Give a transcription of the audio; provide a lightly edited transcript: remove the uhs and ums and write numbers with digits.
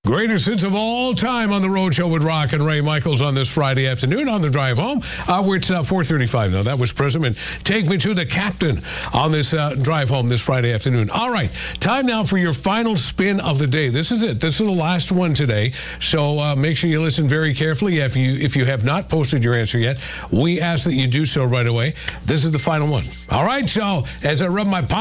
Greatest hits of all time on the Road Show with Rock and Ray Michaels on this Friday afternoon on the drive home. Where it's 4:35 now. That was Prism. And Take Me to the Captain on this drive home this Friday afternoon. All right. Time now for your final spin of the day. This is it. This is the last one today. So make sure you listen very carefully. If you have not posted your answer yet, we ask that you do so right away. This is the final one. All right. So as I rub my